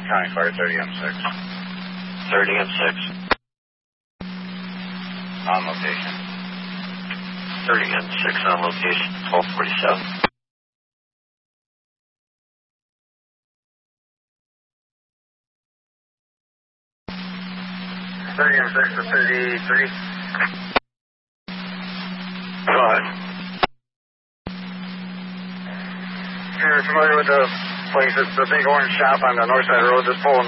County Fire 30M6. 30M6. On location. 30M6 on location, 1247. 30M6 to 33. Go ahead. If you're familiar with the place, it's the big orange shop on the north side of the road, just pulling